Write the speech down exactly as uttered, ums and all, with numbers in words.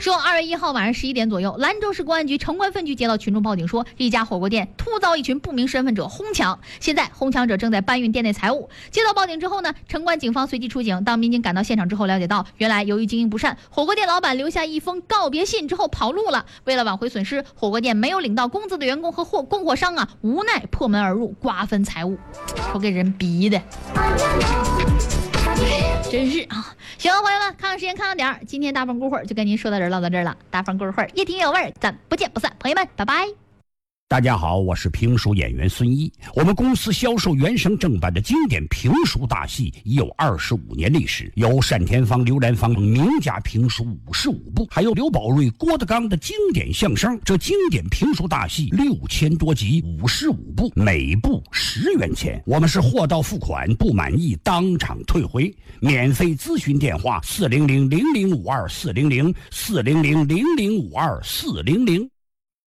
说二月一号晚上十一点左右，兰州市公安局城关分局接到群众报警说，一家火锅店突遭一群不明身份者哄抢，现在哄抢者正在搬运店内财物。接到报警之后呢，城关警方随即出警。当民警赶到现场之后，了解到，原来由于经营不善，火锅店老板留下一封告别信之后跑路了。为了挽回损失，火锅店没有领到工资的员工和货供货商啊，无奈破门而入，瓜分财物，说给人逼的。真是啊！行，朋友们，看看时间，看看点儿，今天大风过会儿就跟您说到这儿，唠到这儿了。大风过会儿，越听越有味儿，咱不见不散，朋友们，拜拜。 大家好，我是评书演员孙一。我们公司销售原声正版的经典评书大戏已有二十五年历史，有单田芳、刘兰芳等名家评书五十五部，还有刘宝瑞、郭德纲的经典相声。这经典评书大戏六千多集，五十五部，每部十元钱。我们是货到付款，不满意当场退回。免费咨询电话：四零零零零五二四零零四零零零零五二四零零。